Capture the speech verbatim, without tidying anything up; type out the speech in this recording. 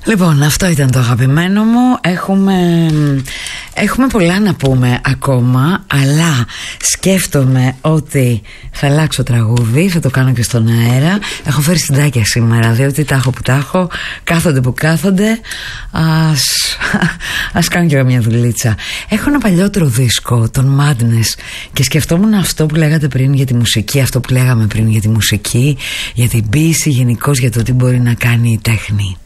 Λοιπόν, αυτό ήταν το αγαπημένο μου. Έχουμε, έχουμε πολλά να πούμε ακόμα, αλλά σκέφτομαι ότι θα αλλάξω τραγούδι, θα το κάνω και στον αέρα. Έχω φέρει συντάκια σήμερα, διότι τα έχω που τα έχω, κάθονται που κάθονται. Ας, ας κάνω και μια δουλίτσα. Έχω ένα παλιότερο δίσκο, τον Madness, και σκεφτόμουν αυτό που λέγατε πριν για τη μουσική, αυτό που λέγαμε πριν για τη μουσική, για την ποίηση γενικώς, για το τι μπορεί να κάνει η τέχνη.